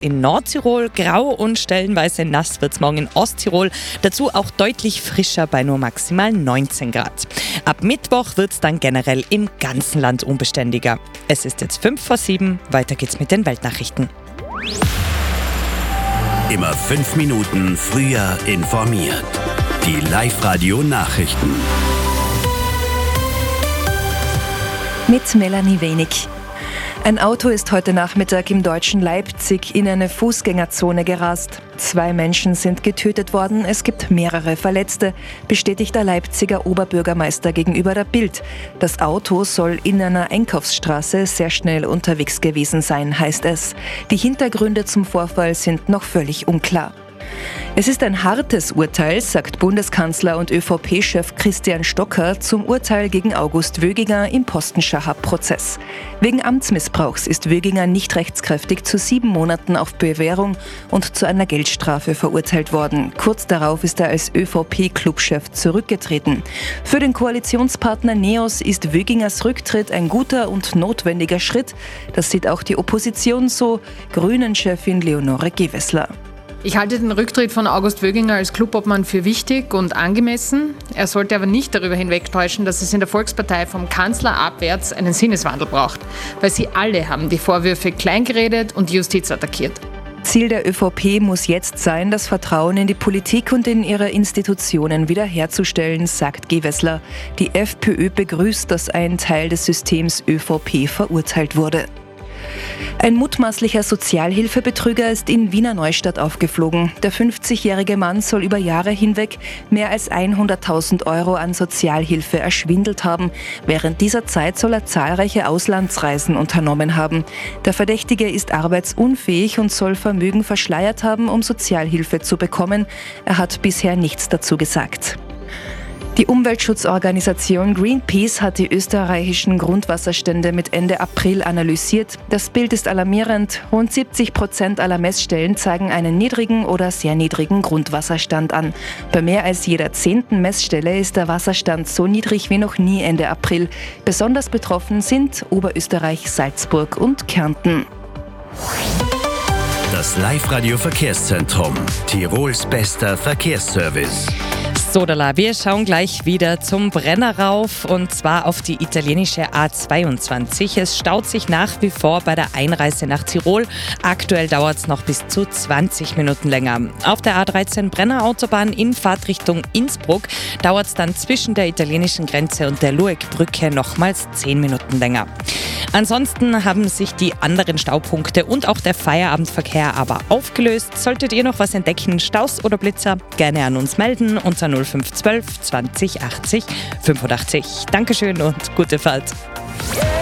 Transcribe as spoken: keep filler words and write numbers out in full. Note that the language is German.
In Nordtirol grau und stellenweise nass wird es morgen in Osttirol. Dazu auch deutlich frischer bei nur maximal neunzehn Grad. Ab Mittwoch wird es dann generell im ganzen Land unbeständiger. Es ist jetzt fünf vor sieben. Weiter geht's mit den Weltnachrichten. Immer fünf Minuten früher informiert. Die Live-Radio-Nachrichten. Mit Melanie Wenig. Ein Auto ist heute Nachmittag im deutschen Leipzig in eine Fußgängerzone gerast. Zwei Menschen sind getötet worden, es gibt mehrere Verletzte, bestätigt der Leipziger Oberbürgermeister gegenüber der Bild. Das Auto soll in einer Einkaufsstraße sehr schnell unterwegs gewesen sein, heißt es. Die Hintergründe zum Vorfall sind noch völlig unklar. Es ist ein hartes Urteil, sagt Bundeskanzler und ÖVP-Chef Christian Stocker zum Urteil gegen August Wöginger im Postenschacher-Prozess. Wegen Amtsmissbrauchs ist Wöginger nicht rechtskräftig zu sieben Monaten auf Bewährung und zu einer Geldstrafe verurteilt worden. Kurz darauf ist er als ÖVP-Clubchef zurückgetreten. Für den Koalitionspartner NEOS ist Wögingers Rücktritt ein guter und notwendiger Schritt. Das sieht auch die Opposition so, Grünen-Chefin Leonore Gewessler. Ich halte den Rücktritt von August Wöginger als Clubobmann für wichtig und angemessen. Er sollte aber nicht darüber hinwegtäuschen, dass es in der Volkspartei vom Kanzler abwärts einen Sinneswandel braucht. Weil sie alle haben die Vorwürfe kleingeredet und die Justiz attackiert. Ziel der ÖVP muss jetzt sein, das Vertrauen in die Politik und in ihre Institutionen wiederherzustellen, sagt Gewessler. Die FPÖ begrüßt, dass ein Teil des Systems ÖVP verurteilt wurde. Ein mutmaßlicher Sozialhilfebetrüger ist in Wiener Neustadt aufgeflogen. Der fünfzigjährige Mann soll über Jahre hinweg mehr als hunderttausend Euro an Sozialhilfe erschwindelt haben. Während dieser Zeit soll er zahlreiche Auslandsreisen unternommen haben. Der Verdächtige ist arbeitsunfähig und soll Vermögen verschleiert haben, um Sozialhilfe zu bekommen. Er hat bisher nichts dazu gesagt. Die Umweltschutzorganisation Greenpeace hat die österreichischen Grundwasserstände mit Ende April analysiert. Das Bild ist alarmierend. Rund siebzig Prozent aller Messstellen zeigen einen niedrigen oder sehr niedrigen Grundwasserstand an. Bei mehr als jeder zehnten Messstelle ist der Wasserstand so niedrig wie noch nie Ende April. Besonders betroffen sind Oberösterreich, Salzburg und Kärnten. Das Live-Radio-Verkehrszentrum. Tirols bester Verkehrsservice. So, Dala, wir schauen gleich wieder zum Brenner rauf und zwar auf die italienische A zweiundzwanzig. Es staut sich nach wie vor bei der Einreise nach Tirol. Aktuell dauert es noch bis zu zwanzig Minuten länger. Auf der A dreizehn Brenner Autobahn in Fahrtrichtung Innsbruck dauert es dann zwischen der italienischen Grenze und der Lueckbrücke nochmals zehn Minuten länger. Ansonsten haben sich die anderen Staupunkte und auch der Feierabendverkehr aber aufgelöst. Solltet ihr noch was entdecken, Staus oder Blitzer, gerne an uns melden unter null fünf eins zwei zwanzig achtzig fünfundachtzig. Dankeschön und gute Fahrt.